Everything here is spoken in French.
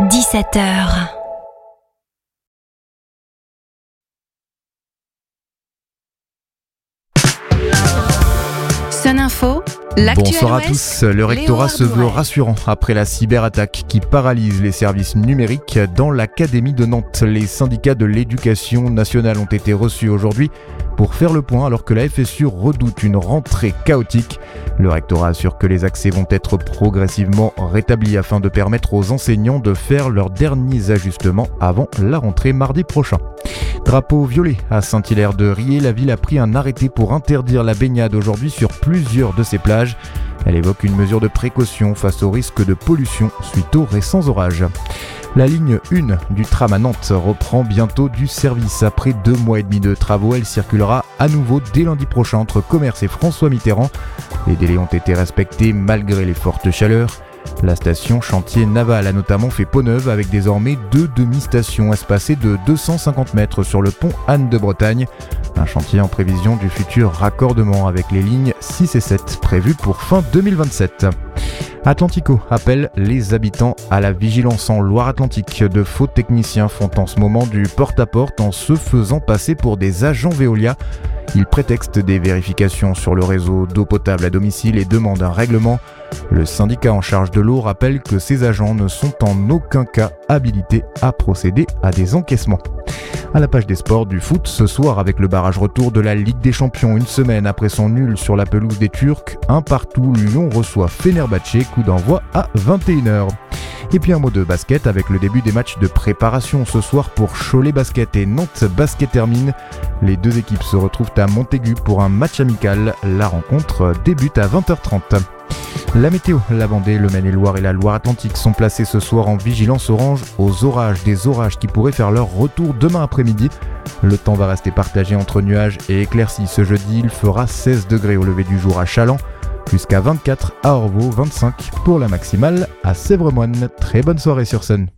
17h. Sun Info, l'actuel Bonsoir à Ouest, tous. Le rectorat se veut Hardouet. rassurant après la cyberattaque qui paralyse les services numériques dans l'Académie de Nantes. Les syndicats de l'éducation nationale ont été reçus aujourd'hui pour faire le point alors que la FSU redoute une rentrée chaotique. Le rectorat assure que les accès vont être progressivement rétablis afin de permettre aux enseignants de faire leurs derniers ajustements avant la rentrée mardi prochain. Drapeau violet à Saint-Hilaire-de-Riez, la ville a pris un arrêté pour interdire la baignade aujourd'hui sur plusieurs de ses plages. Elle évoque une mesure de précaution face au risque de pollution suite aux récents orages. La ligne 1 du tram à Nantes reprend bientôt du service. Après 2 mois et demi de travaux, elle circulera à nouveau dès lundi prochain entre Commerce et François Mitterrand. Les délais ont été respectés malgré les fortes chaleurs. La station chantier naval a notamment fait peau neuve avec désormais 2 demi-stations espacées de 250 mètres sur le pont Anne de Bretagne. Un chantier en prévision du futur raccordement avec les lignes 6 et 7 prévues pour fin 2027. Atlantico appelle les habitants à la vigilance en Loire-Atlantique. De faux techniciens font en ce moment du porte-à-porte en se faisant passer pour des agents Veolia. Ils prétextent des vérifications sur le réseau d'eau potable à domicile et demandent un règlement. Le syndicat en charge de l'eau rappelle que ces agents ne sont en aucun cas habilités à procéder à des encaissements. À la page des sports du foot, ce soir avec le barrage retour de la Ligue des Champions, une semaine après son nul sur la pelouse des Turcs, 1-1, Lyon reçoit Fenerbahçe, coup d'envoi à 21h. Et puis un mot de basket avec le début des matchs de préparation ce soir pour Cholet Basket et Nantes Basket Hermine. Les deux équipes se retrouvent à Montaigu pour un match amical. La rencontre débute à 20h30. La météo, la Vendée, le Maine-et-Loire et la Loire-Atlantique sont placés ce soir en vigilance orange aux orages. Des orages qui pourraient faire leur retour demain après-midi. Le temps va rester partagé entre nuages et éclaircies. Ce jeudi, il fera 16 degrés au lever du jour à Chaland, jusqu'à 24 à Orvaux, 25 pour la maximale à Sèvres-Moine. Très bonne soirée sur Sun.